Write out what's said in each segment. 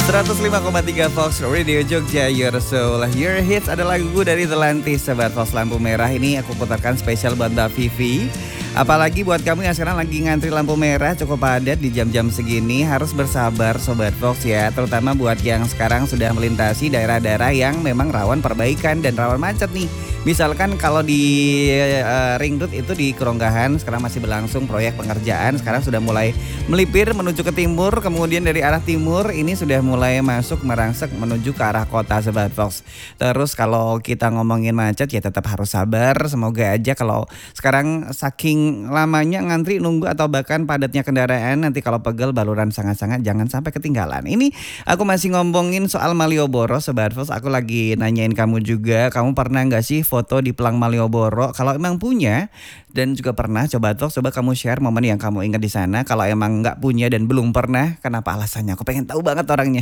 105,3 Fox Radio Jogja, Your Soul, Your Hits. Ada lagu dari The Lantis, Sobat Fox lampu merah. Ini aku putarkan spesial buat Mbak Vivi. Apalagi buat kamu yang sekarang lagi ngantri lampu merah cukup padat di jam-jam segini. Harus bersabar Sobat Fox ya. Terutama buat yang sekarang sudah melintasi daerah-daerah yang memang rawan perbaikan dan rawan macet nih. Misalkan kalau di Ring Road itu di Keronggahan sekarang masih berlangsung proyek pengerjaan. Sekarang sudah mulai melipir menuju ke timur. Kemudian dari arah timur ini sudah mulai masuk merangsek menuju ke arah kota Sobat Fox. Terus kalau kita ngomongin macet ya tetap harus sabar. Semoga aja kalau sekarang saking lamanya ngantri nunggu atau bahkan padatnya kendaraan, nanti kalau pegel baluran sangat-sangat jangan sampai ketinggalan. Ini aku masih ngomongin soal Malioboro Sobat Fox. Aku lagi nanyain kamu juga, kamu pernah gak sih foto di Pelang Malioboro? Kalau emang punya dan juga pernah Sobat Fox, coba kamu share momen yang kamu ingat di sana. Kalau emang nggak punya dan belum pernah, kenapa alasannya? Aku pengen tahu banget orangnya.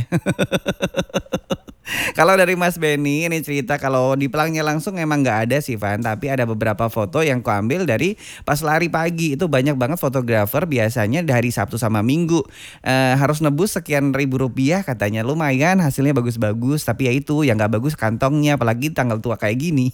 Kalau dari Mas Benny ini cerita kalau di Pelangnya langsung emang nggak ada sih Van, tapi ada beberapa foto yang kuambil dari pas lari pagi. Itu banyak banget fotografer, biasanya dari Sabtu sama Minggu harus nebus sekian ribu rupiah katanya. Lumayan hasilnya bagus-bagus, tapi ya itu yang nggak bagus kantongnya, apalagi tanggal tua kayak gini.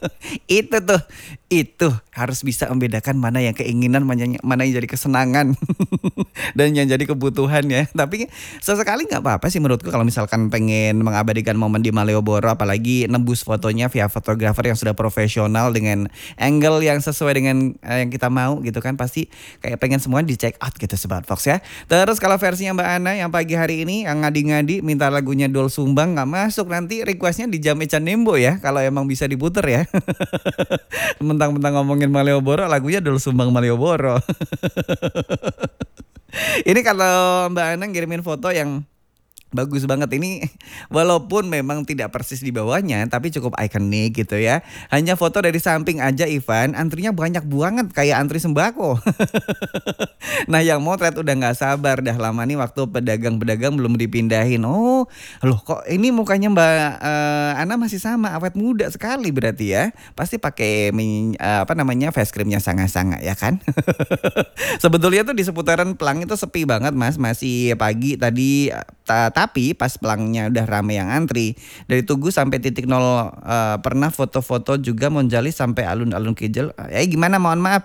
itu harus bisa membedakan mana yang keinginan, mana yang jadi kesenangan dan yang jadi kebutuhan ya. Tapi sesekali nggak apa-apa sih menurutku kalau misalkan pengen mengabadikan momen di Malioboro, apalagi nembus fotonya via fotografer yang sudah profesional dengan angle yang sesuai dengan yang kita mau gitu kan, pasti kayak pengen semua di check out gitu Sobat Fox ya. Terus kalau versinya Mbak Ana yang pagi hari ini yang ngadi-ngadi minta lagunya Dol Sumbang nggak masuk, nanti requestnya di Jam Ecan Nembo ya kalau emang bisa diputer ya. Mentang-mentang ngomongin Malioboro, lagunya Dol Sumbang Malioboro. Ini kalau Mbak Ana ngirimin foto yang bagus banget ini, walaupun memang tidak persis di bawahnya tapi cukup ikonik gitu ya. Hanya foto dari samping aja Ivan, antrinya banyak banget kayak antri sembako. Nah yang motret udah gak sabar dah, lama nih waktu pedagang-pedagang belum dipindahin. Oh loh kok ini mukanya Mbak Ana masih sama, awet muda sekali berarti ya. Pasti pakai face creamnya sanga-sanga ya kan. Sebetulnya tuh di seputaran Pelang itu sepi banget Mas, masih pagi tadi. Tapi pas Pelangnya udah rame yang antri. Dari Tugu sampai titik nol pernah foto-foto juga Monjali sampai alun-alun Kijel. Gimana mohon maaf.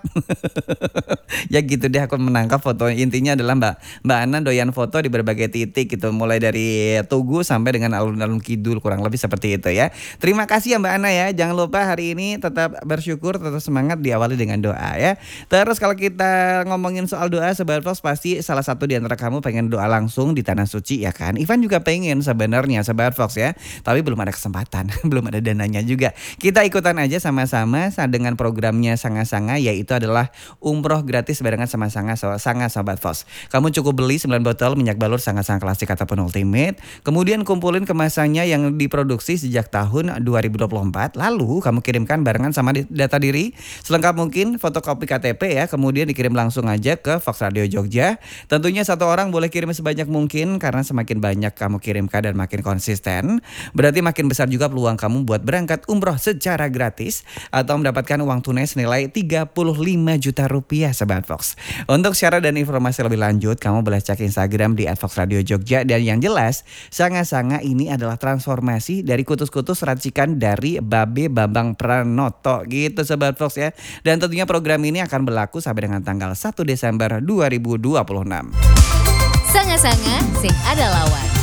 Ya gitu deh aku menangkap foto. Intinya adalah Mbak Ana doyan foto di berbagai titik gitu. Mulai dari Tugu sampai dengan alun-alun Kidul, kurang lebih seperti itu ya. Terima kasih ya Mbak Ana ya. Jangan lupa hari ini tetap bersyukur, tetap semangat, diawali dengan doa ya. Terus kalau kita ngomongin soal doa Sobat Fox, pasti salah satu di antara kamu pengen doa langsung di Tanah Suci ya kan. Ivan juga pengen sebenarnya Sobat Fox ya, tapi belum ada kesempatan, belum ada dananya juga. Kita ikutan aja sama-sama dengan programnya Sanga-Sanga, yaitu adalah umroh gratis barengan sama Sanga Sobat Fox. Kamu cukup beli 9 botol minyak balur Sanga-Sanga klasik ataupun ultimate, kemudian kumpulin kemasannya yang diproduksi sejak tahun 2024, lalu kamu kirimkan barengan sama data diri selengkap mungkin, fotokopi KTP ya, kemudian dikirim langsung aja ke Fox Radio Jogja. Tentunya satu orang boleh kirim sebanyak mungkin, karena semakin banyak kamu kirimkan dan makin konsisten, berarti makin besar juga peluang kamu buat berangkat umroh secara gratis atau mendapatkan uang tunai senilai 35 juta rupiah Sobat Fox. Untuk syarat dan informasi lebih lanjut, kamu boleh cek Instagram di @foxradiojogja. Dan yang jelas, Sanga-Sanga ini adalah transformasi dari kutus-kutus racikan dari Babe Bambang Pranoto gitu Sobat Fox ya. Dan tentunya program ini akan berlaku sampai dengan tanggal 1 Desember 2026. Sanga-Sanga sing ada lawan.